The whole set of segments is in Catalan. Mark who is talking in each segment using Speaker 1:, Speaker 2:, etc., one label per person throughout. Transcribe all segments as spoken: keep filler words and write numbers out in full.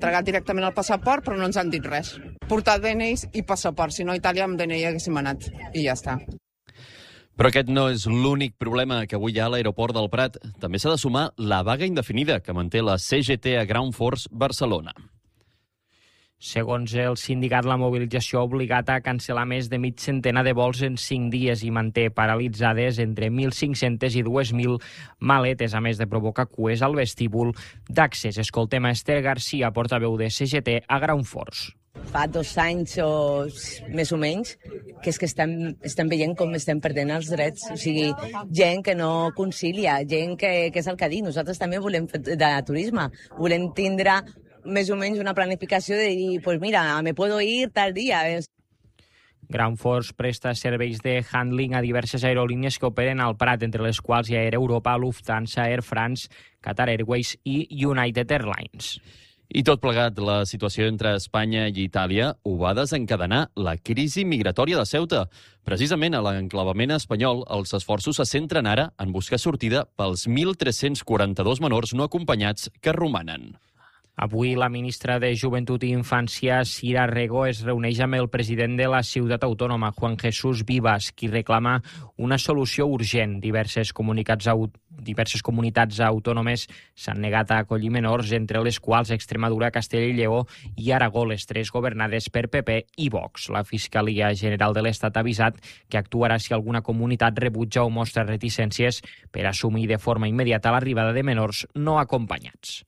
Speaker 1: Entregat directament el passaport, però no ens han dit res. Portar D N Is i passaport, si no a Itàlia amb D N I haguéssim anat, i ja està.
Speaker 2: Però aquest no és l'únic problema que avui hi ha a l'aeroport del Prat. També s'ha de sumar la vaga indefinida que manté la C G T a Ground Force Barcelona.
Speaker 3: Segons el sindicat, la mobilització ha obligat a cancel·lar més de mig centenar de vols en cinc dies i manté paralitzades entre mil cinc-centes i dues mil maletes, a més de provocar cues al vestíbul d'accés. Escoltem a Esther Garcia, portaveu de C G T a Ground Force.
Speaker 4: Fa dos anys o més o menys que és que estem, estem veient com estem perdent els drets. O sigui, gent que no concilia, gent que, que és el que dic. Nosaltres també volem fer de turisme, volem tindre més o menys una planificació de dir, pues mira, me puedo ir tal dia.
Speaker 3: Ground Force presta serveis de handling a diverses aerolínies que operen al Prat, entre les quals hi ha Air Europa, Lufthansa, Air France, Qatar Airways i United Airlines.
Speaker 2: I tot plegat, la situació entre Espanya i Itàlia ho va desencadenar la crisi migratòria de Ceuta. Precisament a l'enclavament espanyol, els esforços se centren ara en buscar sortida pels mil tres-cents quaranta-dos menors no acompanyats que romanen.
Speaker 3: Avui la ministra de Joventut i Infància, Sira Rego, es reuneix amb el president de la ciutat autònoma, Juan Jesús Vivas, qui reclama una solució urgent. Diverses comunitats, diverses comunitats autònomes s'han negat a acollir menors, entre les quals Extremadura, Castella i Lleó i Aragó, les tres governades per P P i Vox. La Fiscalia General de l'Estat ha avisat que actuarà si alguna comunitat rebutja o mostra reticències per assumir de forma immediata l'arribada de menors no acompanyats.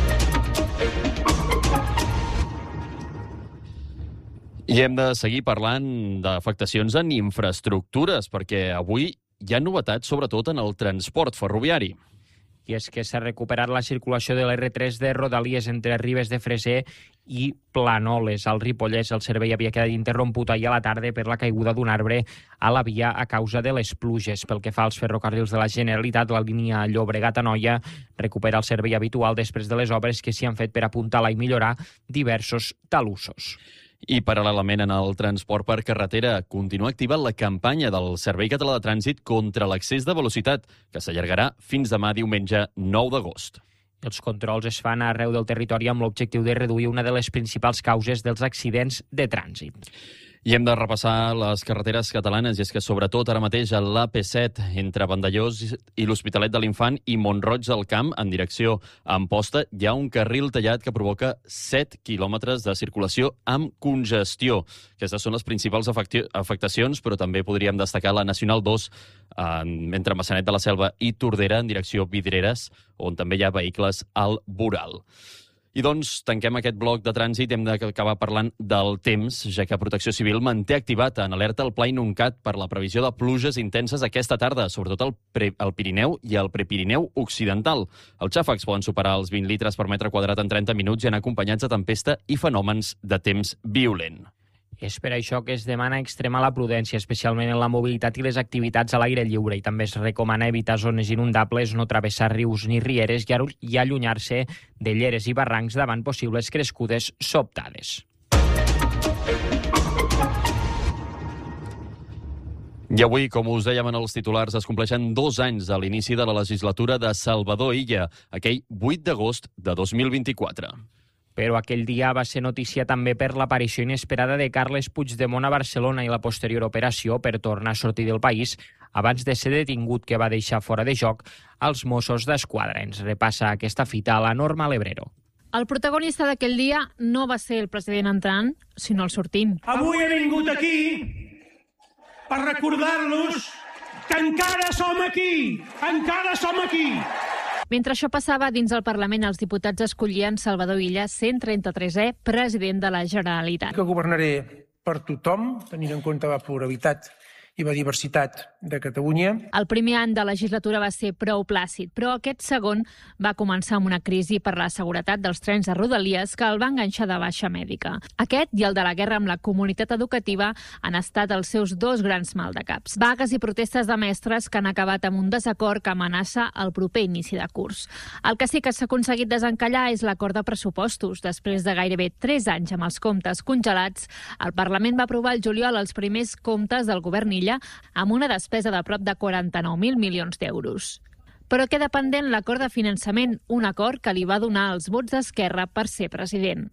Speaker 2: I hem de seguir parlant d'afectacions en infraestructures, perquè avui hi ha novetats, sobretot en el transport ferroviari.
Speaker 3: I és que s'ha recuperat la circulació de l'R tres de Rodalies entre Ribes de Freser i Planoles. Al Ripollès el servei havia quedat interromput ahir a la tarda per la caiguda d'un arbre a la via a causa de les pluges. Pel que fa als ferrocarrils de la Generalitat, la línia Llobregat-Anoia recupera el servei habitual després de les obres que s'hi han fet per apuntalar i millorar diversos talussos.
Speaker 2: I paral·lelament en el transport per carretera continua activa la campanya del Servei Català de Trànsit contra l'excés de velocitat, que s'allargarà fins demà diumenge nou d'agost.
Speaker 3: Els controls es fan arreu del territori amb l'objectiu de reduir una de les principals causes dels accidents de trànsit.
Speaker 2: I hem de repassar les carreteres catalanes, i és que sobretot ara mateix a l'A P set entre Vandellòs i l'Hospitalet de l'Infant i Mont-roig del Camp en direcció a Amposta hi ha un carril tallat que provoca set quilòmetres de circulació amb congestió. Aquestes són les principals afectacions, però també podríem destacar la Nacional dos eh, entre Maçanet de la Selva i Tordera en direcció Vidreres, on també hi ha vehicles al voral. I doncs tanquem aquest bloc de trànsit i hem d'acabar parlant del temps, ja que Protecció Civil manté activat en alerta el Pla Inuncat per la previsió de pluges intenses aquesta tarda, sobretot al, pre, al Pirineu i al Prepirineu Occidental. Els xàfecs poden superar els vint litres per metre quadrat en trenta minuts i anar acompanyats de tempesta i fenòmens de temps violent.
Speaker 3: És per això que es demana extremar la prudència, especialment en la mobilitat i les activitats a l'aire lliure, i també es recomana evitar zones inundables, no travessar rius ni rieres i allunyar-se de lleres i barrancs davant possibles crescudes sobtades.
Speaker 2: I avui, com us dèiem en els titulars, es compleixen dos anys de l'inici de la legislatura de Salvador Illa, aquell vuit d'agost de dos mil vint-i-quatre.
Speaker 3: Però aquell dia va ser notícia també per l'aparició inesperada de Carles Puigdemont a Barcelona i la posterior operació per tornar a sortir del país abans de ser detingut, que va deixar fora de joc als Mossos d'Esquadra. Ens repassa aquesta fita a la Norma Lebrero.
Speaker 5: El protagonista d'aquell dia no va ser el president entrant, sinó el sortint.
Speaker 6: Avui he vingut aquí per recordar-los que encara som aquí, encara som aquí.
Speaker 5: Mentre això passava, dins el Parlament els diputats escollien Salvador Illa, cent trenta-tresè president de la Generalitat.
Speaker 7: Que governaré per tothom, tenint en compte la pluralitat i la diversitat de Catalunya.
Speaker 5: El primer any de legislatura va ser prou plàcid, però aquest segon va començar amb una crisi per la seguretat dels trens de Rodalies que el va enganxar de baixa mèdica. Aquest i el de la guerra amb la comunitat educativa han estat els seus dos grans maldecaps. Vagues i protestes de mestres que han acabat amb un desacord que amenaça el proper inici de curs. El que sí que s'ha aconseguit desencallar és l'acord de pressupostos. Després de gairebé tres anys amb els comptes congelats, el Parlament va aprovar el juliol els primers comptes del govern Illa amb una despesa de prop de quaranta-nou mil milions d'euros. Però queda pendent l'acord de finançament, un acord que li va donar els vots d'Esquerra per ser president.